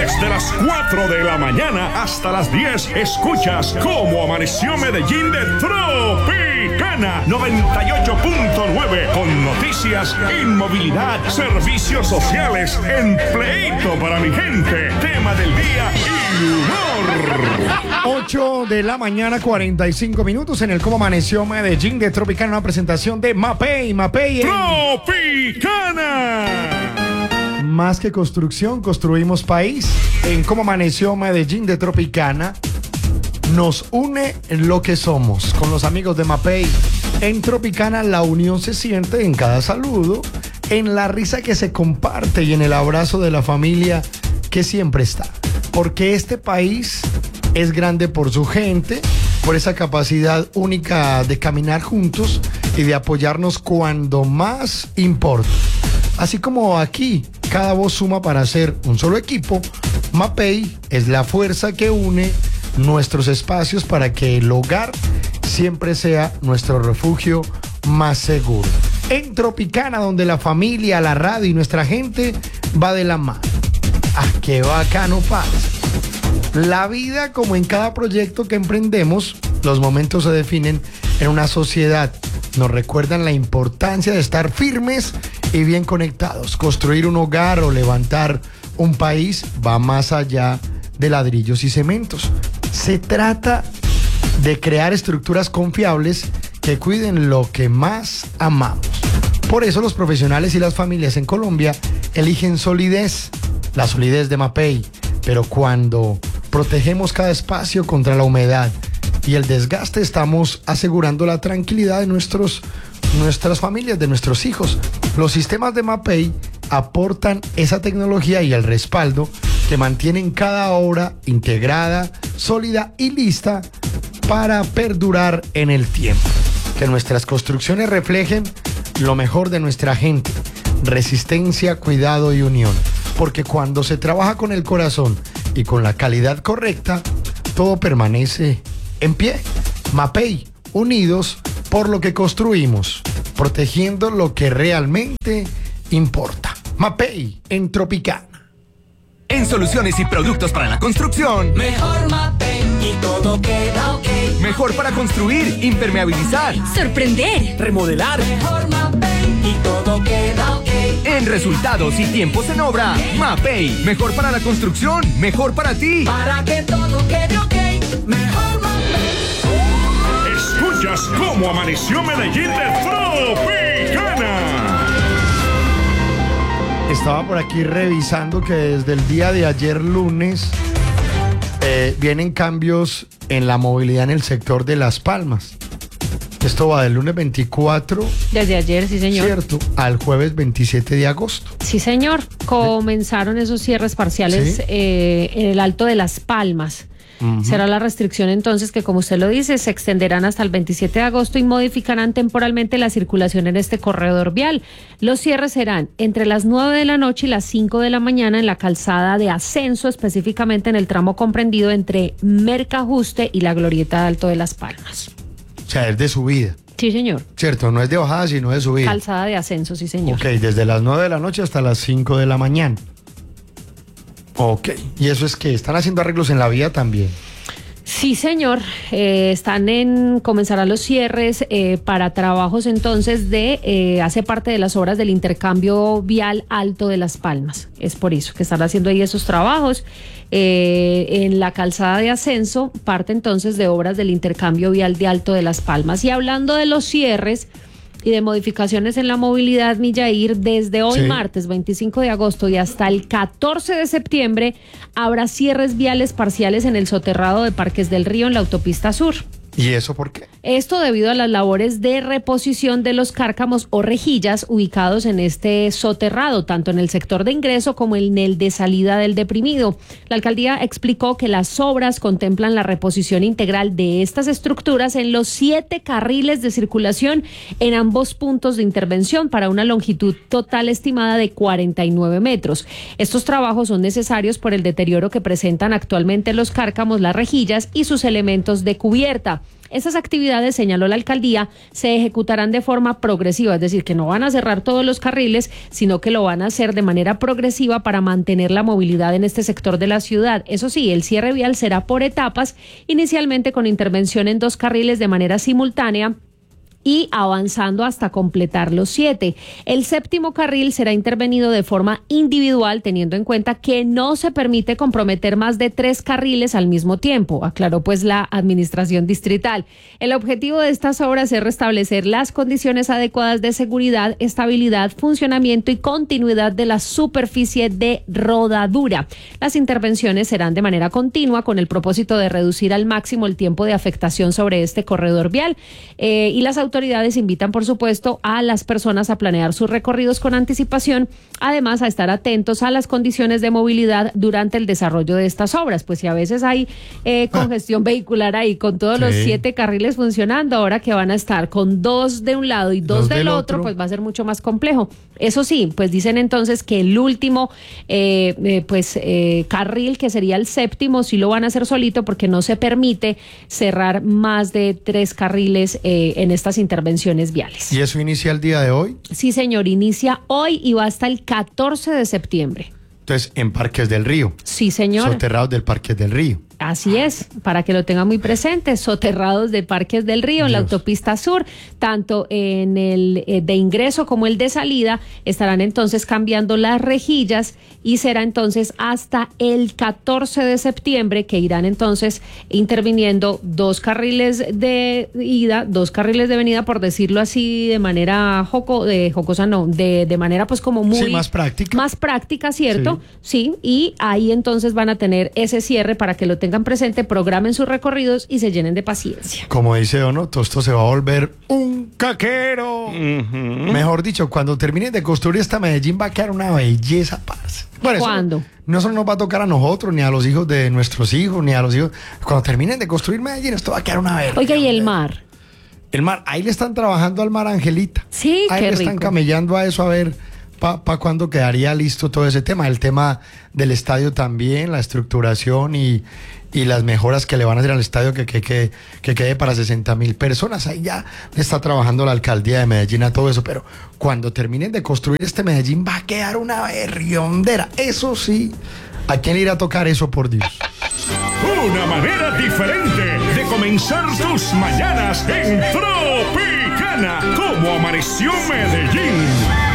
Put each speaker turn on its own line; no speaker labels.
Desde las 4 de la mañana hasta las 10 escuchas Cómo Amaneció Medellín de Tropicana 98.9 con noticias, inmovilidad, servicios sociales, empleito para mi gente, tema del día y humor.
8 de la mañana, 45 minutos en el Cómo Amaneció Medellín de Tropicana, una presentación de Mapei.
Tropicana.
Más que construcción, construimos país. En Cómo Amaneció Medellín de Tropicana nos une lo que somos con los amigos de Mapei. En Tropicana la unión se siente en cada saludo, en la risa que se comparte y en el abrazo de la familia que siempre está. Porque este país es grande por su gente, por esa capacidad única de caminar juntos y de apoyarnos cuando más importa. Así como aquí, cada voz suma para ser un solo equipo, Mapei es la fuerza que une nuestros espacios para que el hogar siempre sea nuestro refugio más seguro. En Tropicana, donde la familia, la radio y nuestra gente va de la mano. ¡Ah, qué bacano pasa! La vida, como en cada proyecto que emprendemos, los momentos se definen en una sociedad. Nos recuerdan la importancia de estar firmes y bien conectados. Construir un hogar o levantar un país va más allá de ladrillos y cementos. Se trata de crear estructuras confiables que cuiden lo que más amamos. Por eso los profesionales y las familias en Colombia eligen solidez, la solidez de Mapei. Pero cuando protegemos cada espacio contra la humedad y el desgaste, estamos asegurando la tranquilidad de nuestras familias, de nuestros hijos. Los sistemas de Mapei aportan esa tecnología y el respaldo que mantienen cada obra integrada, sólida y lista para perdurar en el tiempo. Que nuestras construcciones reflejen lo mejor de nuestra gente: resistencia, cuidado y unión. Porque cuando se trabaja con el corazón y con la calidad correcta, todo permanece en pie. Mapei, unidos por lo que construimos, protegiendo lo que realmente importa. Mapei en Tropicana.
En soluciones y productos para la construcción,
mejor Mapei y todo queda ok.
Mejor para construir, impermeabilizar,
sorprender,
remodelar.
Mejor Mapei y todo queda ok.
En resultados y tiempos en obra, Mapei. Mejor para la construcción, mejor para ti.
Para que todo quede ok, mejor Mapei.
Escuchas Cómo Amaneció Medellín de Tropicana.
Estaba por aquí revisando que desde el día de ayer lunes vienen cambios en la movilidad en el sector de Las Palmas. Esto va del lunes 24.
Desde ayer, sí señor.
Cierto, al jueves 27 de agosto.
Sí señor, comenzaron esos cierres parciales,
¿sí?
En el Alto de Las Palmas. Será la restricción entonces que, como usted lo dice, se extenderán hasta el 27 de agosto y modificarán temporalmente la circulación en este corredor vial. Los cierres serán entre las 9 de la noche y las 5 de la mañana en la calzada de Ascenso, específicamente en el tramo comprendido entre Mercajuste y la Glorieta de Alto de Las Palmas.
O sea, es de subida.
Sí, señor.
Cierto, no es de bajada, sino de subida.
Calzada de Ascenso, sí, señor.
Ok, desde las 9 de la noche hasta las 5 de la mañana. Ok, y eso es que están haciendo arreglos en la vía también.
Sí, señor. Comenzarán los cierres para trabajos entonces hace parte de las obras del intercambio vial Alto de Las Palmas. Es por eso que están haciendo ahí esos trabajos. En la calzada de Ascenso, parte entonces de obras del intercambio vial de Alto de Las Palmas. Y hablando de los cierres y de modificaciones en la movilidad, Millair, desde hoy martes 25 de agosto y hasta el 14 de septiembre habrá cierres viales parciales en el soterrado de Parques del Río en la autopista sur.
¿Y eso por qué?
Esto debido a las labores de reposición de los cárcamos o rejillas ubicados en este soterrado, tanto en el sector de ingreso como en el de salida del deprimido. La alcaldía explicó que las obras contemplan la reposición integral de estas estructuras en los 7 carriles de circulación en ambos puntos de intervención para una longitud total estimada de 49 metros. Estos trabajos son necesarios por el deterioro que presentan actualmente los cárcamos, las rejillas y sus elementos de cubierta. Esas actividades, señaló la alcaldía, se ejecutarán de forma progresiva, es decir, que no van a cerrar todos los carriles, sino que lo van a hacer de manera progresiva para mantener la movilidad en este sector de la ciudad. Eso sí, el cierre vial será por etapas, inicialmente con intervención en 2 carriles de manera simultánea y avanzando hasta completar los 7. El 7º carril será intervenido de forma individual, teniendo en cuenta que no se permite comprometer más de 3 carriles al mismo tiempo, aclaró pues la administración distrital. El objetivo de estas obras es restablecer las condiciones adecuadas de seguridad, estabilidad, funcionamiento y continuidad de la superficie de rodadura. Las intervenciones serán de manera continua con el propósito de reducir al máximo el tiempo de afectación sobre este corredor vial, y las autoridades invitan, por supuesto, a las personas a planear sus recorridos con anticipación, además a estar atentos a las condiciones de movilidad durante el desarrollo de estas obras, pues si a veces hay congestión vehicular ahí con todos los 7 carriles funcionando, ahora que van a estar con 2 de un lado y 2 del otro, pues va a ser mucho más complejo. Eso sí, pues dicen entonces que el último carril, que sería el 7º, sí lo van a hacer solito porque no se permite cerrar más de 3 carriles en estas intervenciones viales.
¿Y eso inicia el día de hoy?
Sí, señor, inicia hoy y va hasta el 14 de septiembre.
Entonces, en Parques del Río.
Sí, señor.
Soterrados del Parques del Río.
Así es, para que lo tengan muy presente, soterrados de Parques del Río, en la autopista sur, tanto en el de ingreso como el de salida, estarán entonces cambiando las rejillas y será entonces hasta el 14 de septiembre que irán entonces interviniendo 2 carriles de ida, 2 carriles de venida, por decirlo así, de manera de manera pues como muy...
Sí, más práctica.
Más práctica, ¿cierto? Sí, y ahí entonces van a tener ese cierre para que lo tengan presente, programen sus recorridos y se llenen de paciencia.
Como dice Dono, todo esto se va a volver un caquero. Mejor dicho, cuando terminen de construir esta Medellín va a quedar una belleza, parce. Bueno,
¿cuándo?
No solo nos va a tocar a nosotros, ni a los hijos de nuestros hijos, ni a los hijos. Cuando terminen de construir Medellín, esto va a quedar una verga.
Oiga, ¿y el mar?
El mar, ahí le están trabajando al mar, Angelita.
Sí,
ahí
qué
le están
rico.
camellando a eso, a ver para cuándo quedaría listo todo ese tema. El tema del estadio también, la estructuración y las mejoras que le van a hacer al estadio que quede para 60,000 personas. Ahí ya está trabajando la alcaldía de Medellín a todo eso, pero cuando terminen de construir este Medellín va a quedar una berriondera. Eso sí, ¿a quién le irá a tocar eso, por Dios?
Una manera diferente de comenzar tus mañanas en Tropicana. Como amaneció Medellín.